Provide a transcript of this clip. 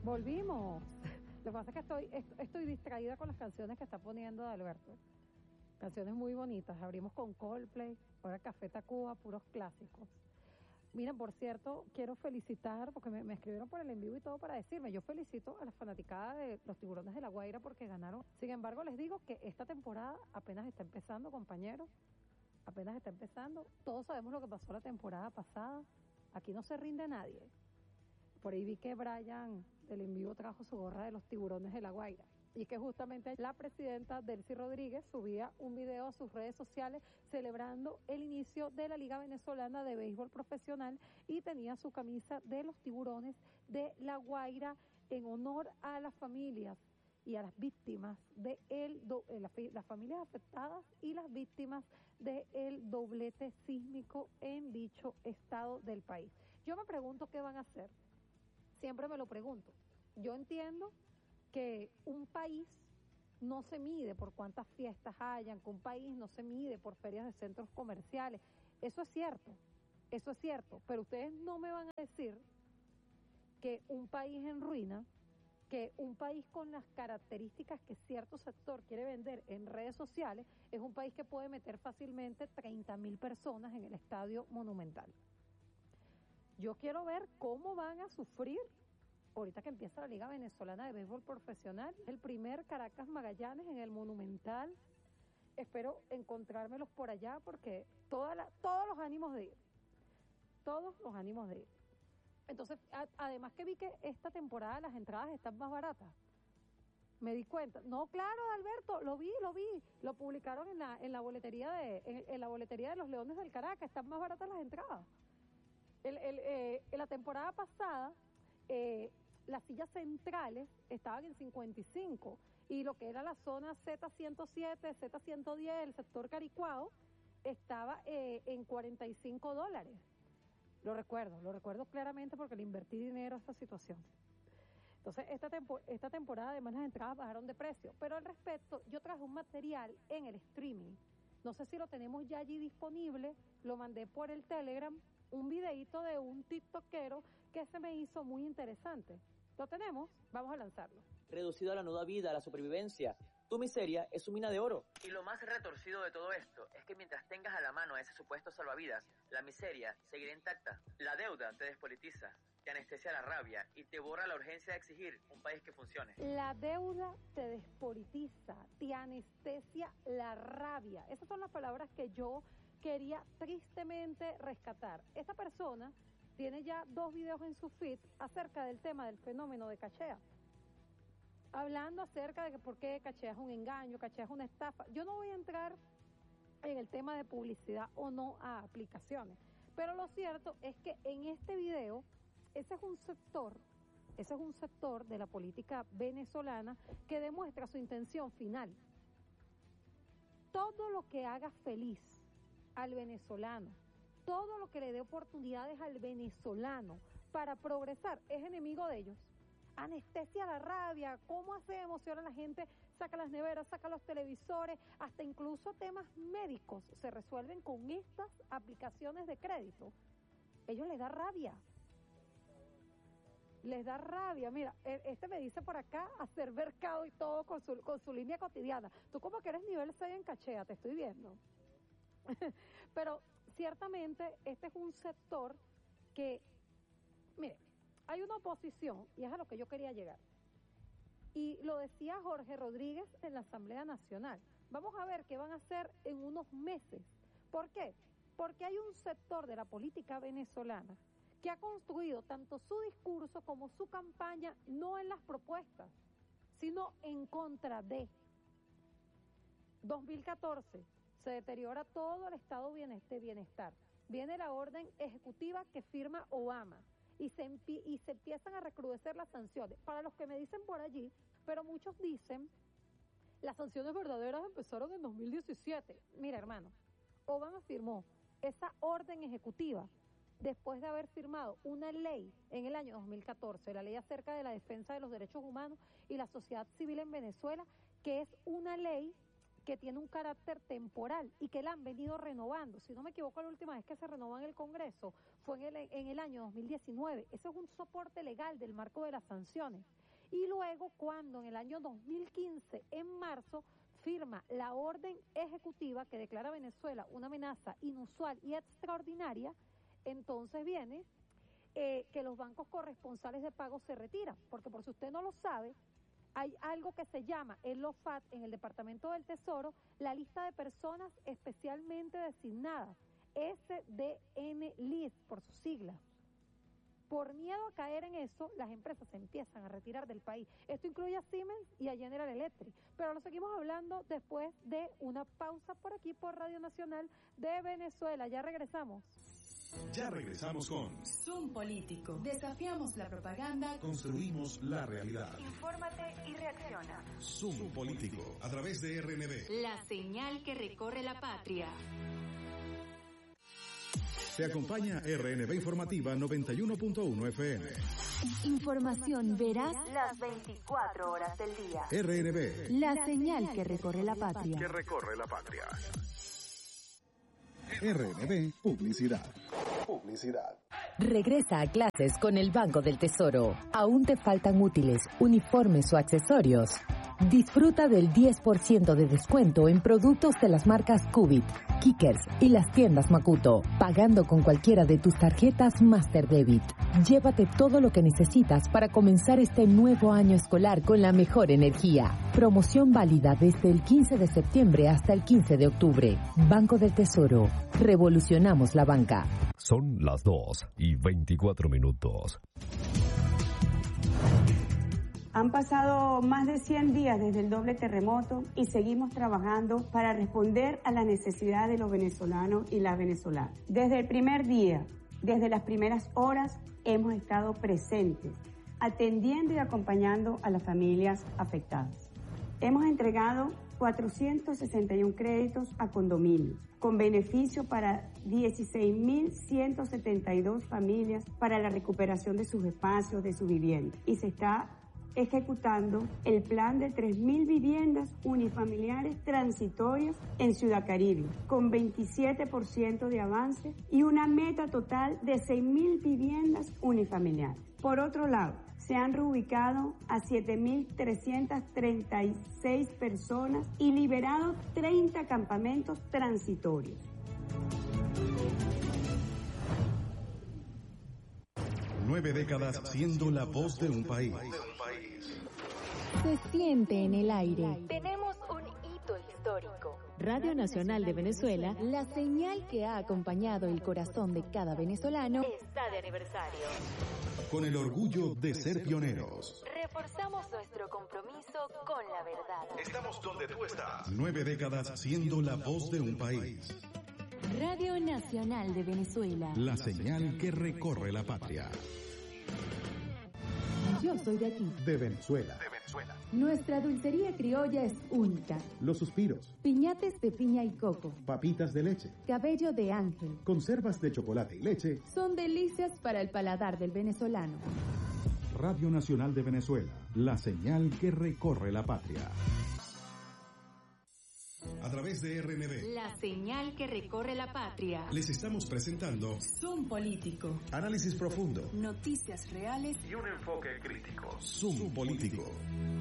Volvimos. Lo que pasa es que estoy distraída con las canciones que está poniendo de Alberto. Canciones muy bonitas. Abrimos con Coldplay, ahora Café Tacuba, puros clásicos. Miren, por cierto, quiero felicitar, porque me escribieron por el en vivo y todo para decirme, yo felicito a la fanaticada de los Tiburones de La Guaira porque ganaron. Sin embargo, les digo que esta temporada apenas está empezando, compañeros, apenas está empezando. Todos sabemos lo que pasó la temporada pasada. Aquí no se rinde nadie. Por ahí vi que Brian del en vivo trajo su gorra de los Tiburones de La Guaira. Y que justamente la presidenta Delcy Rodríguez subía un video a sus redes sociales celebrando el inicio de la Liga Venezolana de Béisbol Profesional y tenía su camisa de los Tiburones de La Guaira en honor a las familias y a las víctimas las familias afectadas y las víctimas del doblete sísmico en dicho estado del país. Yo me pregunto qué van a hacer. Siempre me lo pregunto. Yo entiendo que un país no se mide por cuántas fiestas hayan, que un país no se mide por ferias de centros comerciales. Eso es cierto, pero ustedes no me van a decir que un país en ruina, que un país con las características que cierto sector quiere vender en redes sociales, es un país que puede meter fácilmente 30,000 personas en el Estadio Monumental. Yo quiero ver cómo van a sufrir ahorita que empieza la Liga Venezolana de Béisbol Profesional, el primer Caracas Magallanes en el Monumental. Espero encontrármelos por allá porque todos los ánimos de ir. Entonces, además que vi que esta temporada las entradas están más baratas. Me di cuenta. No, claro, Alberto, lo vi. Lo publicaron en la boletería de los Leones del Caracas. Están más baratas las entradas. En la temporada pasada, las sillas centrales estaban en 55 y lo que era la zona Z107, Z110, el sector Caricuao, estaba en $45. Lo recuerdo claramente porque le invertí dinero a esta situación. Entonces, esta temporada además las entradas bajaron de precio, pero al respecto yo traje un material en el streaming. No sé si lo tenemos ya allí disponible, lo mandé por el Telegram, un videíto de un tiktokero que se me hizo muy interesante. ¿Lo tenemos? Vamos a lanzarlo. Reducido a la nuda vida, a la supervivencia. Tu miseria es su mina de oro. Y lo más retorcido de todo esto es que mientras tengas a la mano a ese supuesto salvavidas, la miseria seguirá intacta. La deuda te despolitiza, te anestesia la rabia y te borra la urgencia de exigir un país que funcione. La deuda te despolitiza, te anestesia la rabia. Esas son las palabras que yo quería tristemente rescatar. Esta persona tiene ya 2 videos en su feed acerca del tema del fenómeno de cachea. Hablando acerca de que por qué cachea es un engaño, cachea es una estafa. Yo no voy a entrar en el tema de publicidad o no a aplicaciones, pero lo cierto es que en este video, ese es un sector de la política venezolana que demuestra su intención final. Todo lo que haga feliz al venezolano, todo lo que le dé oportunidades al venezolano para progresar es enemigo de ellos. Anestesia la rabia, cómo hace emoción a la gente, saca las neveras, saca los televisores, hasta incluso temas médicos se resuelven con estas aplicaciones de crédito. Ellos les da rabia. Mira, este me dice por acá hacer mercado y todo con su línea cotidiana. Tú como que eres nivel 6 en cachea, te estoy viendo. Pero ciertamente este es un sector que, mire, hay una oposición y es a lo que yo quería llegar. Y lo decía Jorge Rodríguez en la Asamblea Nacional. Vamos a ver qué van a hacer en unos meses. ¿Por qué? Porque hay un sector de la política venezolana que ha construido tanto su discurso como su campaña no en las propuestas, sino en contra de. 2014, se deteriora todo el estado de bienestar. Viene la orden ejecutiva que firma Obama y se empiezan a recrudecer las sanciones. Para los que me dicen por allí, pero muchos dicen, las sanciones verdaderas empezaron en 2017. Mira, hermano, Obama firmó esa orden ejecutiva después de haber firmado una ley en el año 2014, la ley acerca de la defensa de los derechos humanos y la sociedad civil en Venezuela, que es una ley que tiene un carácter temporal y que la han venido renovando. Si no me equivoco, la última vez que se renovó en el Congreso fue en el año 2019. Ese es un soporte legal del marco de las sanciones. Y luego, cuando en el año 2015, en marzo, firma la orden ejecutiva que declara a Venezuela una amenaza inusual y extraordinaria, entonces viene que los bancos corresponsales de pago se retiran, porque por si usted no lo sabe, hay algo que se llama el OFAT en el Departamento del Tesoro, la lista de personas especialmente designadas, SDN-LIS por sus siglas. Por miedo a caer en eso, las empresas se empiezan a retirar del país. Esto incluye a Siemens y a General Electric. Pero lo seguimos hablando después de una pausa por aquí por Radio Nacional de Venezuela. Ya regresamos. Ya regresamos con Zoom Político. Desafiamos la propaganda. Construimos la realidad. Infórmate y reacciona. Zoom Político. A través de RNB. La señal que recorre la patria. Te acompaña RNB Informativa 91.1 FM. Información veraz las 24 horas del día. RNB. La señal que recorre la patria. Que recorre la patria. RNB Publicidad. Publicidad. Regresa a clases con el Banco del Tesoro. ¿Aún te faltan útiles, uniformes o accesorios? Disfruta del 10% de descuento en productos de las marcas Cubit, Kickers y las tiendas Makuto, pagando con cualquiera de tus tarjetas Master Debit. Llévate todo lo que necesitas para comenzar este nuevo año escolar con la mejor energía. Promoción válida desde el 15 de septiembre hasta el 15 de octubre. Banco del Tesoro. Revolucionamos la banca. Son las 2:24. Han pasado más de 100 días desde el doble terremoto y seguimos trabajando para responder a las necesidades de los venezolanos y las venezolanas. Desde el primer día, desde las primeras horas, hemos estado presentes, atendiendo y acompañando a las familias afectadas. Hemos entregado 461 créditos a condominios, con beneficio para 16.172 familias para la recuperación de sus espacios, de su vivienda. Y se está ejecutando el plan de 3.000 viviendas unifamiliares transitorias en Ciudad Caribe, con 27% de avance y una meta total de 6.000 viviendas unifamiliares. Por otro lado, se han reubicado a 7.336 personas y liberado 30 campamentos transitorios. Nueve décadas siendo la voz de un país. Se siente en el aire. Tenemos un hito histórico. Radio Nacional de Venezuela, la señal que ha acompañado el corazón de cada venezolano, Está de aniversario. Con el orgullo de ser pioneros. Reforzamos nuestro compromiso con la verdad. Estamos donde tú estás. 9 décadas siendo la voz de un país. Radio Nacional de Venezuela. La señal que recorre la patria. Yo soy de aquí. De Venezuela. Nuestra dulcería criolla es única. Los suspiros. Piñates de piña y coco. Papitas de leche. Cabello de ángel. Conservas de chocolate y leche. Son delicias para el paladar del venezolano. Radio Nacional de Venezuela. La señal que recorre la patria. A través de RNB. La señal que recorre la patria. Les estamos presentando Zoom Político. análisis profundo Noticias reales y un enfoque crítico. Zoom Político.